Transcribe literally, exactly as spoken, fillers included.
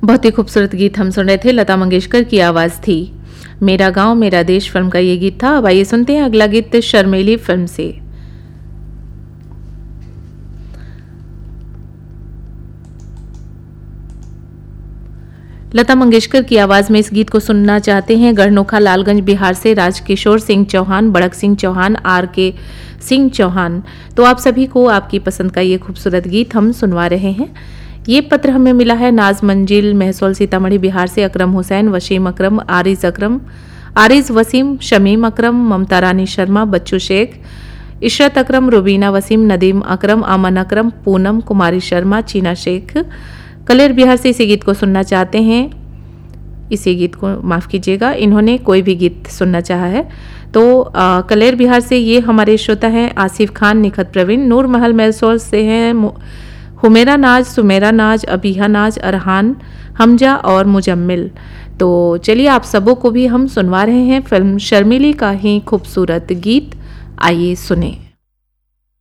बहुत ही खूबसूरत गीत हम सुन रहे थे, लता मंगेशकर की आवाज़ थी। मेरा गांव मेरा देश फिल्म का ये गीत था। अब आइए सुनते हैं अगला गीत शर्मीली फिल्म से। लता मंगेशकर की आवाज़ में इस गीत को सुनना चाहते हैं गढ़नोखा लालगंज बिहार से राजकिशोर सिंह चौहान, बड़क सिंह चौहान, आर के सिंह चौहान। तो आप सभी को आपकी पसंद का ये खूबसूरत गीत हम सुनवा रहे हैं। ये पत्र हमें मिला है नाज मंजिल महसौल सीतामढ़ी बिहार से। अकरम हुसैन, वसीम अकरम, आरिज अकरम, आरिज वसीम, शमीम अकरम, ममता रानी शर्मा, बच्चू शेख, इशरत अकरम, रुबीना वसीम, नदीम अकरम, अमन अकरम, पूनम कुमारी शर्मा, चीना शेख कलेर बिहार से इसी गीत को सुनना चाहते हैं। इसी गीत को माफ़ कीजिएगा, इन्होंने कोई भी गीत सुनना चाहा है। तो आ, कलेर बिहार से ये हमारे श्रोता हैं आसिफ खान, निखत प्रवीण, नूर महल महसौल से हैं हुमेरा नाज, सुमेरा नाज, अबीहा नाज, अरहान, हमजा और मुजम्मिल। तो चलिए आप सबों को भी हम सुनवा रहे हैं फिल्म शर्मीली का ही खूबसूरत गीत। आइए सुने।